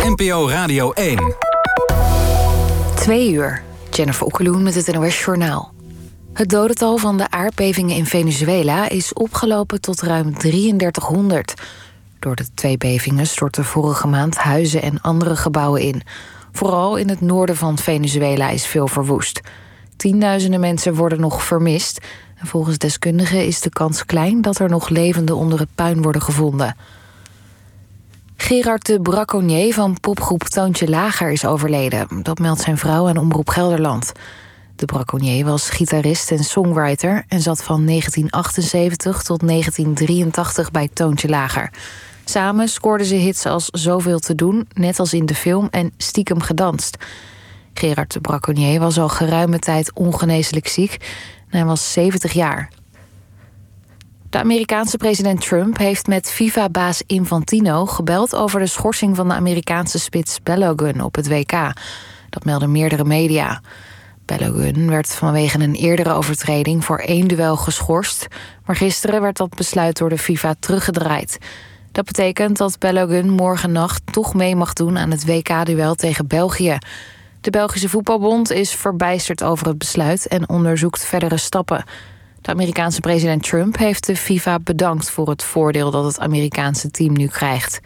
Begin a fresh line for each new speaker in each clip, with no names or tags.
NPO Radio 1.
2 uur. Jennifer Okkeloen met het NOS Journaal. Het dodental van de aardbevingen in Venezuela is opgelopen tot ruim 3300. Door de 2 bevingen stortten vorige maand huizen en andere gebouwen in. Vooral in het noorden van Venezuela is veel verwoest. Tienduizenden mensen worden nog vermist. En volgens deskundigen is de kans klein dat er nog levenden onder het puin worden gevonden. Gerard de Braconnier van popgroep Toontje Lager is overleden. Dat meldt zijn vrouw aan Omroep Gelderland. De Braconnier was gitarist en songwriter en zat van 1978 tot 1983 bij Toontje Lager. Samen scoorden ze hits als Zoveel te doen, net als in de film, en Stiekem gedanst. Gerard de Braconnier was al geruime tijd ongeneeslijk ziek en hij was 70 jaar. De Amerikaanse president Trump heeft met FIFA-baas Infantino gebeld over de schorsing van de Amerikaanse spits Balogun op het WK. Dat melden meerdere media. Balogun werd vanwege een eerdere overtreding voor 1 duel geschorst, maar gisteren werd dat besluit door de FIFA teruggedraaid. Dat betekent dat Balogun morgennacht toch mee mag doen aan het WK-duel tegen België. De Belgische voetbalbond is verbijsterd over het besluit en onderzoekt verdere stappen. De Amerikaanse president Trump heeft de FIFA bedankt voor het voordeel dat het Amerikaanse team nu krijgt.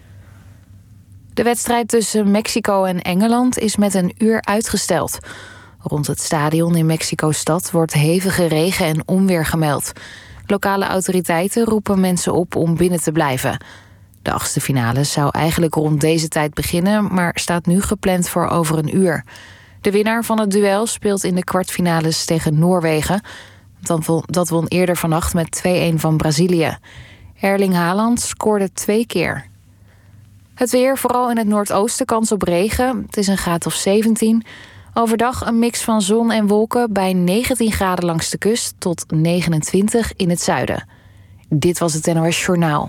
De wedstrijd tussen Mexico en Engeland is met 1 uur uitgesteld. Rond het stadion in Mexico-stad wordt hevige regen en onweer gemeld. Lokale autoriteiten roepen mensen op om binnen te blijven. De 8e finale zou eigenlijk rond deze tijd beginnen, maar staat nu gepland voor over 1 uur. De winnaar van het duel speelt in de kwartfinales tegen Noorwegen. Dat won eerder vannacht met 2-1 van Brazilië. Erling Haaland scoorde 2 keer. Het weer, vooral in het noordoosten, kans op regen. Het is een graad of 17. Overdag een mix van zon en wolken bij 19 graden langs de kust tot 29 in het zuiden. Dit was het NOS Journaal.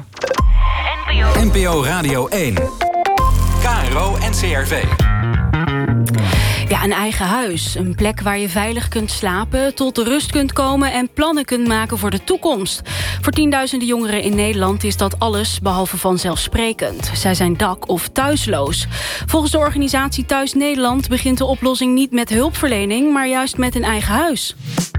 NPO Radio 1. KRO NCRV.
Ja, een eigen huis. Een plek waar je veilig kunt slapen, tot rust kunt komen en plannen kunt maken voor de toekomst. Voor tienduizenden jongeren in Nederland is dat alles behalve vanzelfsprekend. Zij zijn dak- of thuisloos. Volgens de organisatie Thuis Nederland begint de oplossing niet met hulpverlening, maar juist met een eigen huis.